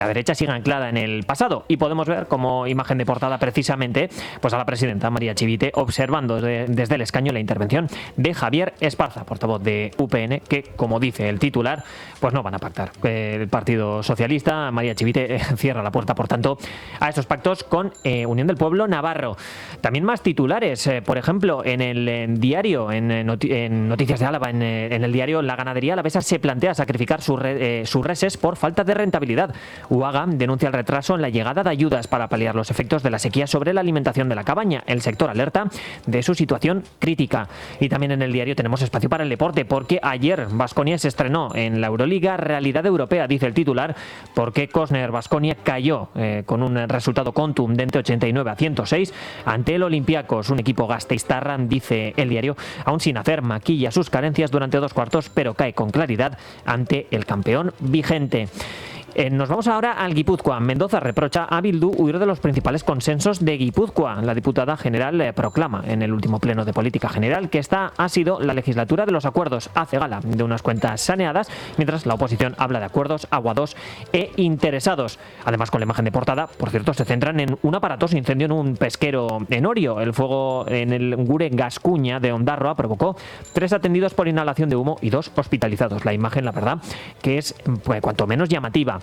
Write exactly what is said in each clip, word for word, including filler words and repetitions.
La derecha sigue anclada en el pasado y podemos ver como imagen de portada precisamente pues a la presidenta María Chivite observando de, desde el escaño la intervención de Javier Esparza, portavoz de U P N, que como dice el titular pues no van a pactar. El Partido Socialista, María Chivite, eh, cierra la puerta por tanto a estos pactos con eh, Unión del Pueblo Navarro. También más titulares, eh, por ejemplo en el en diario, en, en Noticias de Álava, en, en el diario La Ganadería Alavesa se plantea sacrificar sus re, eh, sus reses por falta de rentabilidad. U A G A denuncia el retraso en la llegada de ayudas para paliar los efectos de la sequía sobre la alimentación de la cabaña. El sector alerta de su situación crítica. Y también en el diario tenemos espacio para el deporte, porque ayer Baskonia se estrenó en la Euroliga, realidad europea, dice el titular, porque Kosner Baskonia cayó eh, con un resultado contundente ochenta y nueve a ciento seis ante el Olympiacos, un equipo gasteiztarra, dice el diario, aún sin hacer maquilla sus carencias durante dos cuartos, pero cae con claridad ante el campeón vigente. Eh, nos vamos ahora al Guipúzcoa. Mendoza reprocha a Bildu huir de los principales consensos de Guipúzcoa. La diputada general eh, proclama en el último pleno de política general que esta ha sido la legislatura de los acuerdos. Hace gala de unas cuentas saneadas, mientras la oposición habla de acuerdos aguados e interesados. Además, con la imagen de portada, por cierto, se centran en un aparatoso incendio en un pesquero en Orio. El fuego en el Gure Gascuña de Ondarroa provocó tres atendidos por inhalación de humo y dos hospitalizados. La imagen, la verdad, que es pues, cuanto menos llamativa.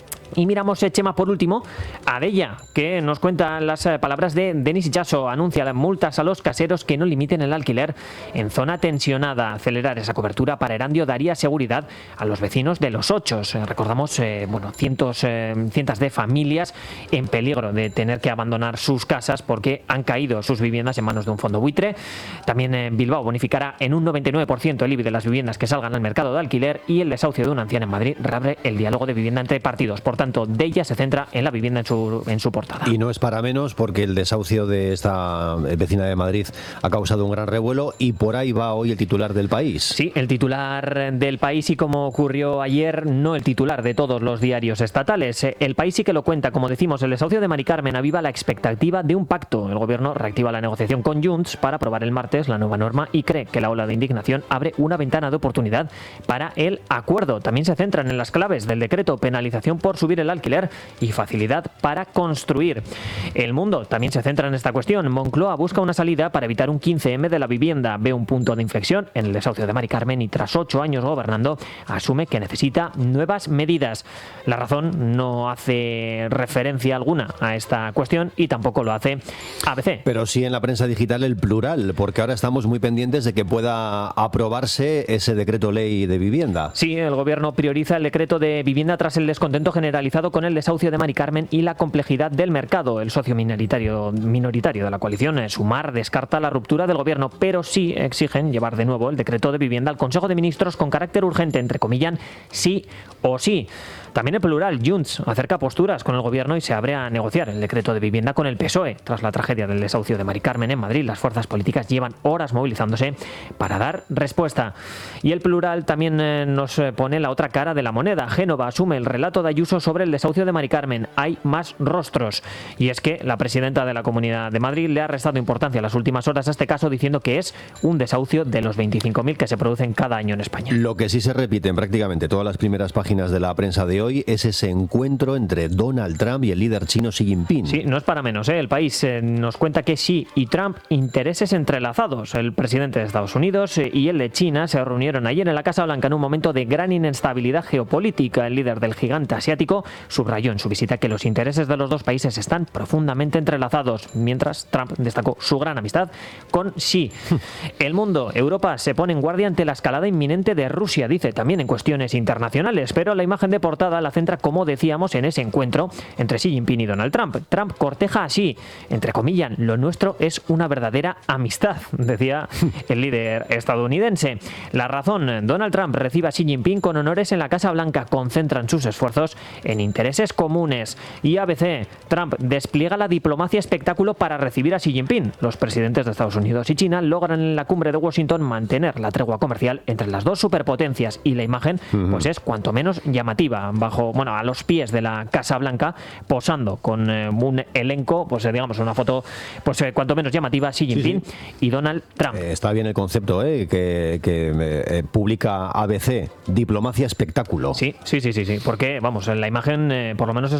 Y miramos, eh, Chema, por último, a Della, que nos cuenta las eh, palabras de Denis Itxaso. Anuncia las multas a los caseros que no limiten el alquiler en zona tensionada. Acelerar esa cobertura para Erandio daría seguridad a los vecinos de Los Ochos. Eh, recordamos, eh, bueno, cientos, eh, cientos de familias en peligro de tener que abandonar sus casas porque han caído sus viviendas en manos de un fondo buitre. También eh, Bilbao bonificará en un noventa y nueve por ciento el I B I de las viviendas que salgan al mercado de alquiler, y el desahucio de una anciana en Madrid reabre el diálogo de vivienda entre partidos. Por tanto, Della se centra en la vivienda en su, en su portada. Y no es para menos, porque el desahucio de esta vecina de Madrid ha causado un gran revuelo, y por ahí va hoy el titular del País. Sí, el titular del País, y como ocurrió ayer, no el titular de todos los diarios estatales. El País sí que lo cuenta. Como decimos, el desahucio de Mari Carmen aviva la expectativa de un pacto. El gobierno reactiva la negociación con Junts para aprobar el martes la nueva norma y cree que la ola de indignación abre una ventana de oportunidad para el acuerdo. También se centran en las claves del decreto: penalización por subir el alquiler y facilidad para construir. El Mundo también se centra en esta cuestión. Moncloa busca una salida para evitar un quince eme de la vivienda. Ve un punto de inflexión en el desahucio de Mari Carmen y tras ocho años gobernando asume que necesita nuevas medidas. La Razón no hace referencia alguna a esta cuestión y tampoco lo hace A B C. Pero sí en la prensa digital El Plural, porque ahora estamos muy pendientes de que pueda aprobarse ese decreto ley de vivienda. Sí, el gobierno prioriza el decreto de vivienda tras el descontento generalizado con el desahucio de Mari Carmen y la complejidad del mercado. El socio minoritario, minoritario de la coalición, Sumar, descarta la ruptura del gobierno, pero sí exigen llevar de nuevo el decreto de vivienda al Consejo de Ministros con carácter urgente, entrecomillan, sí o sí. También El Plural, Junts acerca posturas con el gobierno y se abre a negociar el decreto de vivienda con el P S O E. Tras la tragedia del desahucio de Mari Carmen en Madrid, las fuerzas políticas llevan horas movilizándose para dar respuesta. Y El Plural también eh, nos pone la otra cara de la moneda. Génova asume el relato de Ayuso sobre el desahucio de Mari Carmen. Hay más rostros. Y es que la presidenta de la Comunidad de Madrid le ha restado importancia en las últimas horas a este caso, diciendo que es un desahucio de los veinticinco mil que se producen cada año en España. Lo que sí se repite en prácticamente todas las primeras páginas de la prensa de hoy es ese encuentro entre Donald Trump y el líder chino Xi Jinping. Sí, no es para menos, ¿eh? El País eh, nos cuenta que Xi y Trump, intereses entrelazados. El presidente de Estados Unidos eh, y el de China se reunieron ayer en la Casa Blanca en un momento de gran inestabilidad geopolítica. El líder del gigante asiático subrayó en su visita que los intereses de los dos países están profundamente entrelazados, mientras Trump destacó su gran amistad con Xi. El Mundo, Europa se pone en guardia ante la escalada inminente de Rusia, dice, también en cuestiones internacionales, pero la imagen de portada la centra, como decíamos, en ese encuentro entre Xi Jinping y Donald Trump. Trump corteja a Xi, entre comillas, lo nuestro es una verdadera amistad, decía el líder estadounidense. La Razón, Donald Trump recibe a Xi Jinping con honores en la Casa Blanca, concentran sus esfuerzos en intereses comunes. Y A B C, Trump despliega la diplomacia espectáculo para recibir a Xi Jinping. Los presidentes de Estados Unidos y China logran en la cumbre de Washington mantener la tregua comercial entre las dos superpotencias, y la imagen pues es cuanto menos llamativa, bajo, bueno, a los pies de la Casa Blanca, posando con eh, un elenco, pues eh, digamos una foto, pues eh, cuanto menos llamativa, Xi Jinping sí, sí. y Donald Trump. Eh, está bien el concepto eh, que, que eh, publica A B C, diplomacia espectáculo. Sí, sí, sí, sí, sí, porque vamos, la imagen eh, por lo menos es